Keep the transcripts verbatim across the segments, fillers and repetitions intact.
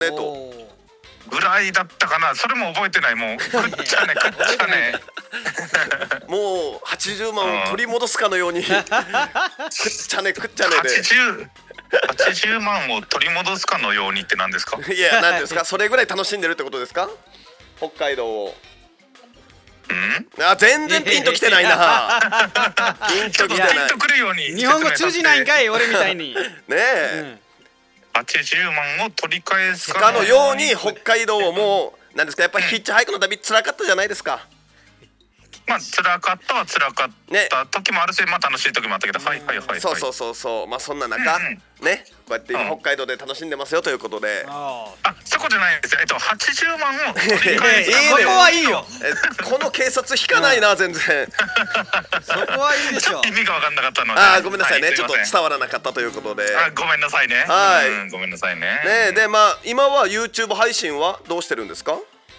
えっとおーぐらいだったかな。それも覚えてない。もうくっちゃねくっちゃねもうはちじゅうまんを取り戻すかのようにくっちゃねくっちゃねではちじゅうはちじゅうまんを取り戻すかのようにって何ですか？ いや、なんていうんですか、それぐらい楽しんでるってことですか、北海道を。 うんあ、全然ピンときてないなピンちょっとときてないピンとくるように日本語通じないんかい。 い俺みたいに、 ねえ、 はちじゅうまんを取り返すかのように北海道をもうなんですか、やっぱりヒッチハイクの旅辛かったじゃないですか。 まあ辛かったは辛かねった時もあるし、まあ楽しい時もあったけど、はいはいはいはい。 そうそうそうそう、まあそんな中、 うんうんね、こうやって今うん北海道で楽しんでますよということで、 ああ、そこじゃないですよ。えっとはちじゅうまんを取り返すあいいねそこはいいよ、 えこの警察引かないな全然。 そこはいいでしょ。 意味が分かんなかったので。 あーごめんなさいね、 はちょっとすいません伝わらなかったということで。 あ、ごめんなさいね。 はいうんごめんなさいね。 ね、でまあ今は YouTube 配信はどうしてるんですか？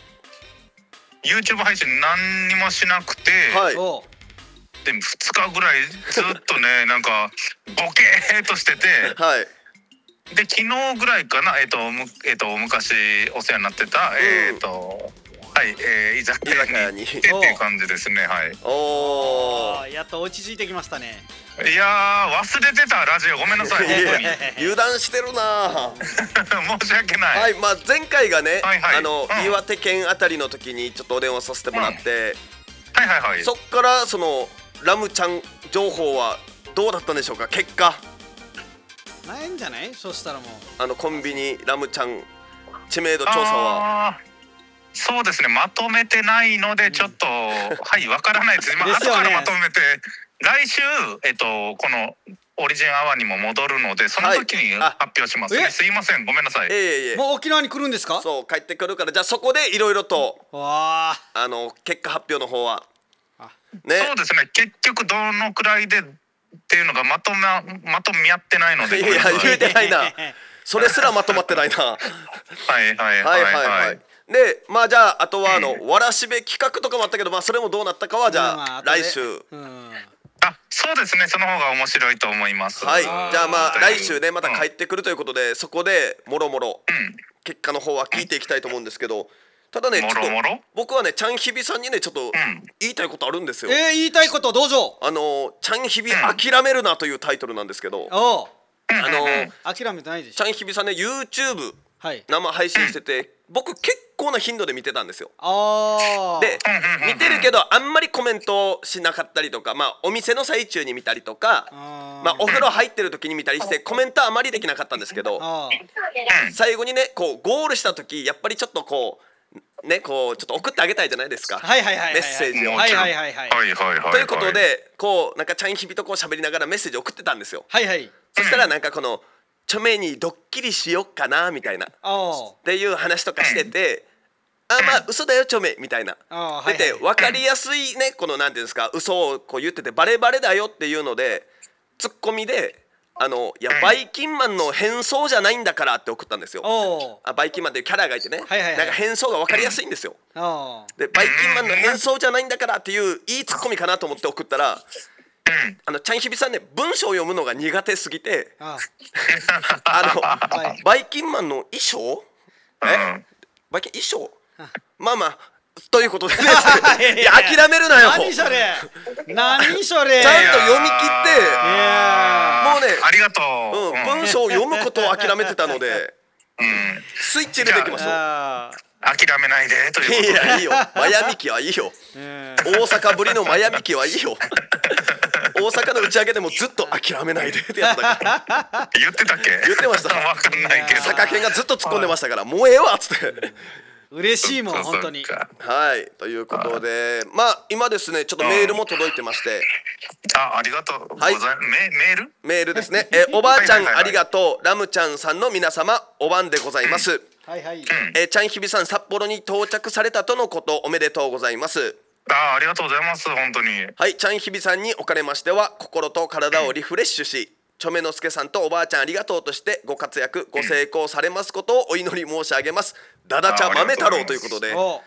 YouTube 配信何にもしなくて、 はい。 おでふつかぐらいずっとねなんかボケーっとしてて、 はい。 で昨日ぐらいかな、えっとむえっと昔お世話になってた、えっとはい、えー、居酒屋に行ってっていう感じですね。はい。 おー。 あーやっと落ち着いてきましたね。 いやー忘れてたラジオ、ごめんなさいいや本当に油断してるな。 申し訳ない。 はい、まあ前回がね、 はいはいあの、 うん岩手県あたりの時にちょっとお電話させてもらって、 はいはいはい。 そっからそのラムちゃん情報はどうだったんでしょうか？結果、 ないんじゃない？そしたらもうあのコンビニラムちゃん知名度調査は。 あーそうですね、まとめてないのでちょっと、はいわからないです。まあですよね後からまとめて来週えっとこのオリジンアワーにも戻るのでその時にはいあ発表しますね。 えすいません、ごめんなさい。 ええええ、 もう沖縄に来るんですか？ そう帰ってくるから、じゃあそこでいろいろとわああの結果発表の方はあね。 そうですね、結局どのくらいでっていうのがまとままとめ合ってないのでいやごめんなさい。 言うてないな。それすらまとまってないな。 はいはいははいいはいは。 はいい。 でまあじゃああとはあのわらしべ企画とかもあったけど、まあそれもどうなったかはじゃあまあ後で来週。 うんあ、そうですね、その方が面白いと思います。 はい、じあーゃあまあ来週ねまた帰うんってくるということで、そこでもろもろうん結果の方は聞いていきたいと思うんですけど、ただねちょっともろもろ僕はねちゃんひびさんにねちょっとん言いたいことあるんですよ。 えー、言いたいことどうぞ。 あのちゃんひびん諦めるなというタイトルなんですけど、 おうあの諦めてないでしちょ。 ゃんひびさんね YouTube はい。 生配信してて、僕結構な頻度で見てたんですよ。 ああ。 で見てるけどあんまりコメントしなかったりとか、まあお店の最中に見たりとか、 あーまあお風呂入ってる時に見たりしてコメントあまりできなかったんですけど、 あ最後にねこうゴールした時やっぱりちょっとこうねこうちょっと送ってあげたいじゃないですか、 ーはいはいはいはい。 メッセージを。 はいはいはいはい。 はいはいはい。 ということでこうなんかちゃんひびとこう喋りながらメッセージ送ってたんですよ。 はいはい。 そしたらなんかこのちょめにドッキリしよっかなみたいなっおうていう話とかしてて、あまあ嘘だよちょめみたいな。 あーはいはい。 で分かりやすいねこのなんていうんですか嘘をこう言っててバレバレだよっていうのでツッコミであのいやバイキンマンの変装じゃないんだからって送ったんですよ。 おうあバイキンマンっていうキャラがいてね、 はいはいはいなんか変装が分かりやすいんですよ。 おうでバイキンマンの変装じゃないんだからっていういいツッコミかなと思って送ったら、あのちゃんひびさんね文章を読むのが苦手すぎてああの、 はいバイキンマンの衣装え、 うんバイキン衣装まあまあということでねいやいやいや諦めるなよ。 何それ何それちゃんと読み切っていやもうねありがとう。 うん、文章を読むことを諦めてたのでうんスイッチ入れていきましょう。 あ諦めないでということで。 いやいいよマヤミキはいいよ。 ー大阪ぶりのマヤミキはいいよ。大阪の打ち上げでもずっと諦めないでってやつだけ言ってたっけ？ 言ってましたわかんないけど。 坂健がずっと突っ込んでましたからもうええわっつって嬉しいもんそっか本当に。 そっかはいということでまあ今ですねちょっとメールも届いてましてあ、ありがとうございます。 はいメメール？ メールですねえおばあちゃんはいはいはいはいありがとうラムちゃんさんの皆様お晩でございますはいはい。 えちゃんひびさん札幌に到着されたとのことおめでとうございますあ、ありがとうございます本当に。 はいちゃんひびさんにおかれましては心と体をリフレッシュしちょめのすけさんとおばあちゃんありがとうとしてご活躍ご成功されますことをお祈り申し上げますダダチャ豆太郎ということでおうあ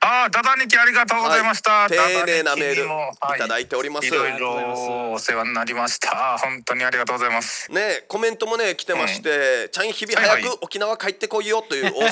ああ、ダダニキありがとうございました。 はい、丁寧なメールいはいただいております。 いろいろお世話になりました。本当にありがとうございます。 ね、コメントもね来てまして、うん、ちゃん日々早く沖縄帰ってこいよという大